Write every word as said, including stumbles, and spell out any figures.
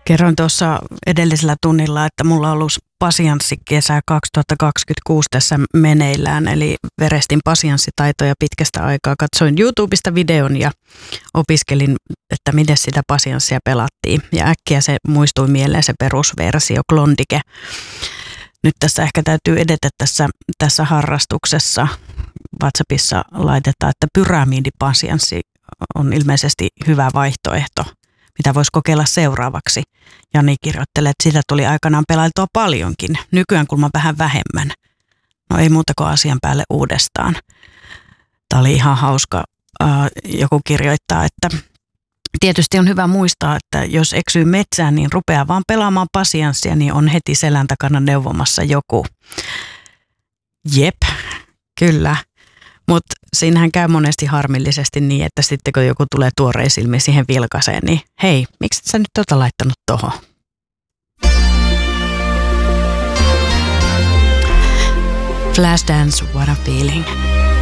Kerroin tuossa edellisellä tunnilla, että mulla on ollut pasianssikesä kaksituhattakaksikymmentäkuusi tässä meneillään, eli verestin pasianssitaitoja pitkästä aikaa. Katsoin YouTubesta videon ja opiskelin, että miten sitä pasianssia pelattiin. Ja äkkiä se muistui mieleen se perusversio, klondike. Nyt tässä ehkä täytyy edetä tässä, tässä harrastuksessa. WhatsAppissa laitetaan, että pyramidipasianssi on ilmeisesti hyvä vaihtoehto, mitä voisi kokeilla seuraavaksi. Jani kirjoittelee, että sitä tuli aikanaan pelailtua paljonkin. Nykyään kulma vähän vähemmän. No ei muuta kuin asian päälle uudestaan. Tämä oli ihan hauska. Joku kirjoittaa, että tietysti on hyvä muistaa, että jos eksyy metsään, niin rupeaa vaan pelaamaan pasianssia, niin on heti selän takana neuvomassa joku. Jep, kyllä. Mutta siinähän käy monesti harmillisesti niin, että sitten kun joku tulee tuoreen silmiin siihen vilkaseen, niin hei, miksi et sä nyt tota laittanut tohon? Flashdance, what a feeling.